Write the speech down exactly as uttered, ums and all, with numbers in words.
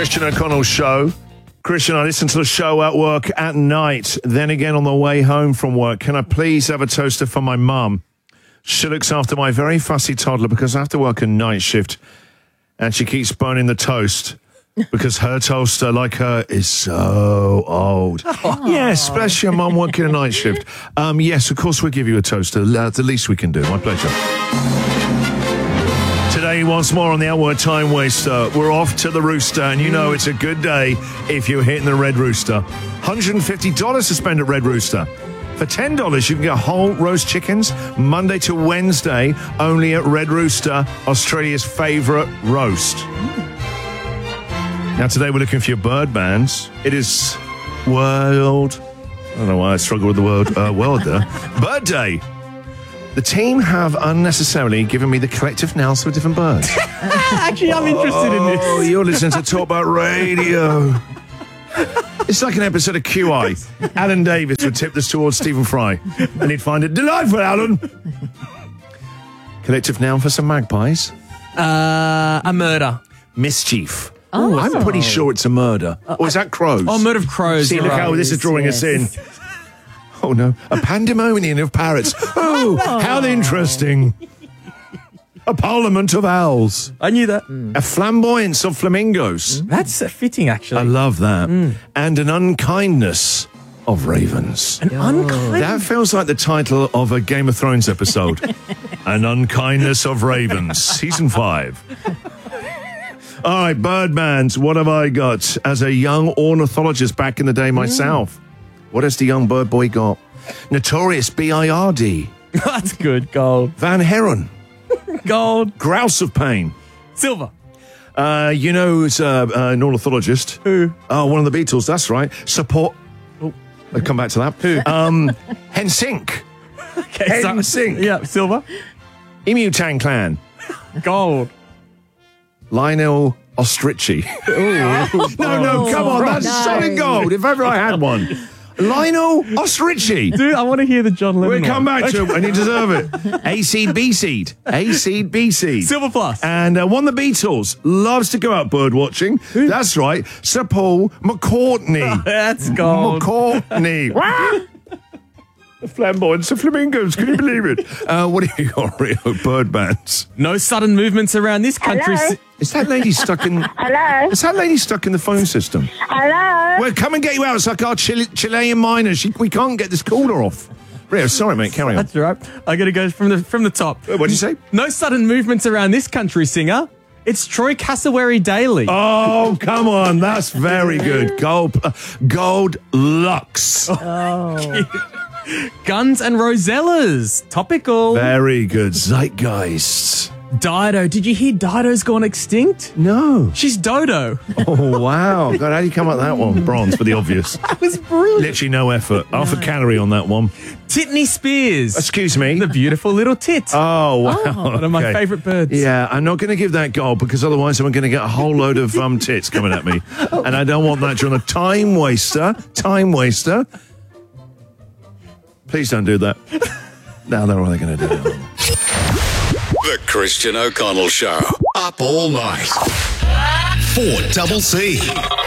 Christian O'Connell Show. Christian, I listen to the show at work at night, then again on the way home from work. Can I please have a toaster for my mum? She looks after my very fussy toddler because I have to work a night shift, and she keeps burning the toast because her toaster, like her, is so old. Oh. Yes, bless your mum working a night shift. Um, yes, of course we'll give you a toaster. Uh, the least we can do. My pleasure. Today, once more on the Outward Time Waster, we're off to the Rooster, and you know it's a good day if you're hitting the Red Rooster. one hundred fifty dollars to spend at Red Rooster. For ten dollars, you can get whole roast chickens Monday to Wednesday, only at Red Rooster, Australia's favourite roast. Now, today we're looking for your bird bands. It is World... I don't know why I struggle with the word uh, world there. Bird Day. The team have unnecessarily given me the collective nouns for different birds. Actually, I'm interested oh, in this. Oh, you're listening to Talk About Radio. It's like an episode of Q I. Alan Davis would tip this towards Stephen Fry, and he'd find it delightful, Alan. Collective noun for some magpies. Uh, a murder. Mischief. Oh. I'm pretty sure it's a murder. Uh, or is that crows? Oh, murder of crows. See, look right. how this is drawing yes. us in. Oh, no. A pandemonium of parrots. Oh, how interesting. A parliament of owls. I knew that. Mm. A flamboyance of flamingos. Mm. That's uh, fitting, actually. I love that. Mm. And an unkindness of ravens. An oh. unkindness? That feels like the title of a Game of Thrones episode. An unkindness of ravens. Season five. All right, Birdmans, what have I got? As a young ornithologist back in the day myself, mm. what has the young bird boy got? Notorious B I R D. That's good. Gold. Van Heron. Gold. Grouse of pain. Silver. Uh, you know who's uh, uh, an ornithologist? Who? Oh, one of the Beatles, that's right. Support. Oh, I'll come back to that. Who? Um, Hensink. Okay, Hensink. So, yeah, silver. Emu Tang Clan. Gold. Lionel Ostrich. no, no, come on. That's no. solid gold, if ever I had one. Lionel Ostrich. Dude, I want to hear the John Lennon We'll come one. back to it, and you deserve it. A-seed, B-seed. A-seed, B-seed. Silver plus. And uh, one of the Beatles loves to go out bird watching. Who? That's right. Sir Paul McCartney. That's gold. McCartney. The flamboyance of flamingos. Can you believe it? Uh, what have you got, Rio? Bird bands. No sudden movements around this country. Hello? Is that lady stuck in... Hello? Is that lady stuck in the phone system? Hello? Well, come and get you out. It's like our Chile- Chilean miners. She, we can't get this caller off. Rio, sorry, mate. Carry on. That's all right. I got to go from the from the top. What did you say? No sudden movements around this country singer. It's Troy Cassowary Daly. Oh, come on. That's very good. Gold, uh, gold Lux. Oh. Guns and Rosellas. Topical. Very good. Zeitgeist. Dido. Did you hear Dido's gone extinct? No. She's Dodo. Oh, wow. God, how do you come up with that one? Bronze for the obvious. That was brilliant. Literally no effort. Half a calorie on that one. Titney Spears. Excuse me? The beautiful little tit. Oh, wow. Oh, one of my Okay. favourite birds. Yeah, I'm not going to give that gold because otherwise I'm going to get a whole load of um, tits coming at me. And I don't want that during the time waster. Time waster. Please don't do that. Now they're only going to do it. The Christian O'Connell Show. Up all night. four double C.